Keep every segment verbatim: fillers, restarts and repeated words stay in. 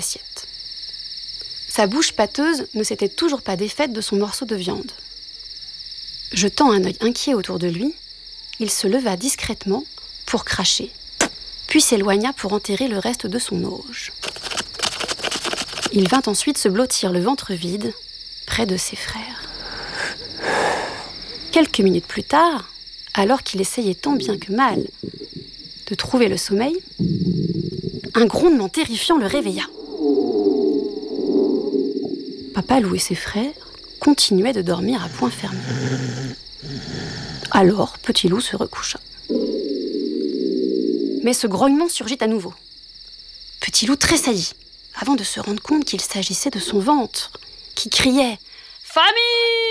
l'assiette. Sa bouche pâteuse ne s'était toujours pas défaite de son morceau de viande. Jetant un œil inquiet autour de lui, il se leva discrètement pour cracher, puis s'éloigna pour enterrer le reste de son auge. Il vint ensuite se blottir le ventre vide près de ses frères. Quelques minutes plus tard, alors qu'il essayait tant bien que mal de trouver le sommeil, un grondement terrifiant le réveilla. Papa Loup et ses frères continuaient de dormir à poing fermé. Alors, Petit Loup se recoucha. Mais ce grognement surgit à nouveau. Petit Loup tressaillit, avant de se rendre compte qu'il s'agissait de son ventre, qui criait « Famine !»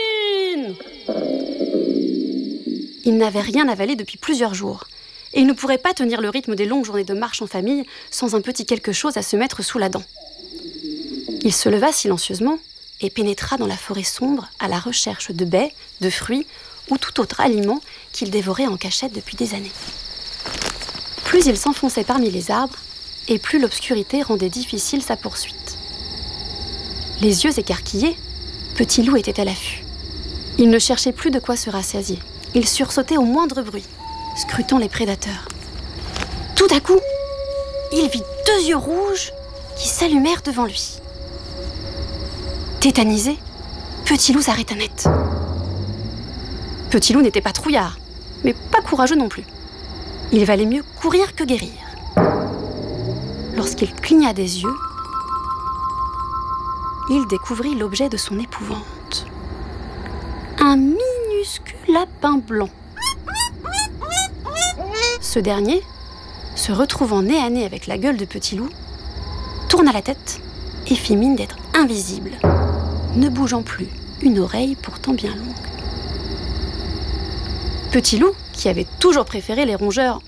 Il n'avait rien avalé depuis plusieurs jours, et il ne pourrait pas tenir le rythme des longues journées de marche en famille sans un petit quelque chose à se mettre sous la dent. Il se leva silencieusement et pénétra dans la forêt sombre à la recherche de baies, de fruits ou tout autre aliment qu'il dévorait en cachette depuis des années. Plus il s'enfonçait parmi les arbres, et plus l'obscurité rendait difficile sa poursuite. Les yeux écarquillés, Petit Loup était à l'affût. Il ne cherchait plus de quoi se rassasier. Il sursautait au moindre bruit, scrutant les prédateurs. Tout à coup, il vit deux yeux rouges qui s'allumèrent devant lui. Tétanisé, Petit Loup s'arrêta net. Petit Loup n'était pas trouillard, mais pas courageux non plus. Il valait mieux courir que guérir. Lorsqu'il cligna des yeux, il découvrit l'objet de son épouvante. Un minuscule lapin blanc. Ce dernier, se retrouvant nez à nez avec la gueule de Petit Loup, tourna la tête et fit mine d'être invisible, ne bougeant plus une oreille pourtant bien longue. Petit Loup, qui avait toujours préféré les rongeurs